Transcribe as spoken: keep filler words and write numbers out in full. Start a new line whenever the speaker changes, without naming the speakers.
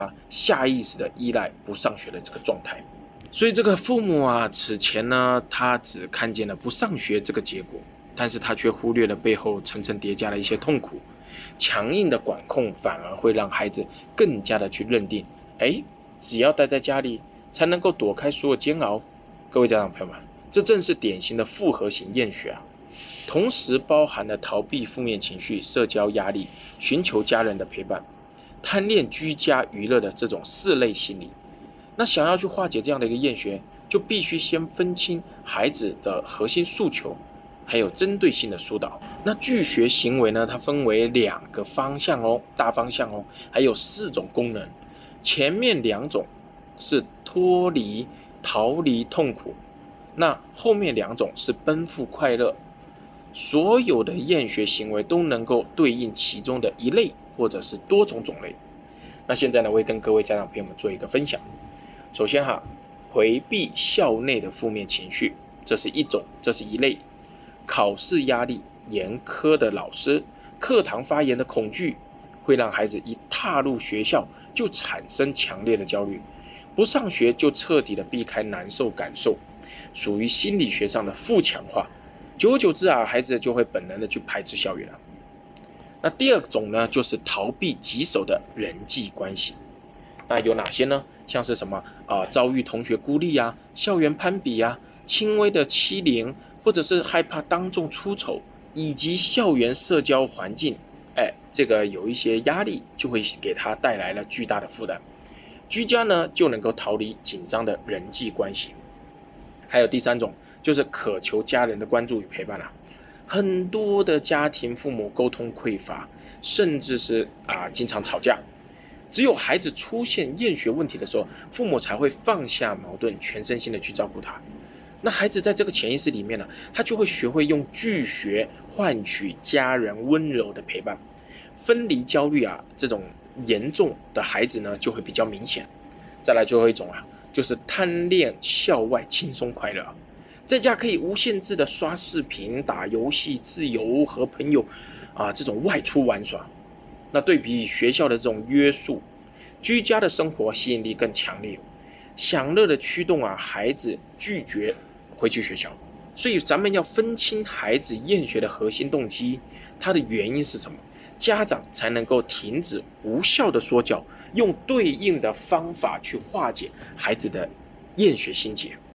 下意识的依赖不上学的这个状态。所以这个父母啊，此前呢，他只看见了不上学这个结果，但是他却忽略了背后层层叠加的一些痛苦。强硬的管控反而会让孩子更加的去认定，哎，只要待在家里才能够躲开所有煎熬。各位家长朋友们，这正是典型的复合型厌学啊，同时包含了逃避负面情绪、社交压力、寻求家人的陪伴、贪恋居家娱乐的这种四类心理。那想要去化解这样的一个厌学，就必须先分清孩子的核心诉求，还有针对性的疏导。那拒学行为呢，它分为两个方向哦，大方向哦，还有四种功能。前面两种是脱离、逃离痛苦，那后面两种是奔赴快乐。所有的厌学行为都能够对应其中的一类或者是多种种类。那现在呢，我会跟各位家长朋友们做一个分享。首先哈，回避校内的负面情绪，这是一种，这是一类。考试压力、严苛的老师、课堂发言的恐惧，会让孩子一踏入学校就产生强烈的焦虑，不上学就彻底的避开难受感受，属于心理学上的负强化。久而久之啊，孩子就会本能的去排斥校园了。那第二种呢，就是逃避棘手的人际关系。那有哪些呢？像是什么啊、呃，遭遇同学孤立啊，校园攀比啊，轻微的欺凌，或者是害怕当众出丑，以及校园社交环境，哎，这个有一些压力，就会给他带来了巨大的负担。居家呢，就能够逃离紧张的人际关系。还有第三种，就是渴求家人的关注与陪伴啊。很多的家庭父母沟通匮乏，甚至是啊经常吵架。只有孩子出现厌学问题的时候，父母才会放下矛盾，全身心的去照顾他。那孩子在这个潜意识里面呢，他就会学会用拒学换取家人温柔的陪伴。分离焦虑啊，这种严重的孩子呢，就会比较明显。再来最后一种啊，就是贪恋校外轻松快乐，在家可以无限制的刷视频、打游戏，自由和朋友啊这种外出玩耍。那对比学校的这种约束，居家的生活吸引力更强烈，享乐的驱动啊，孩子拒绝回去学校。所以咱们要分清孩子厌学的核心动机，它的原因是什么，家长才能够停止无效的说教，用对应的方法去化解孩子的厌学心结。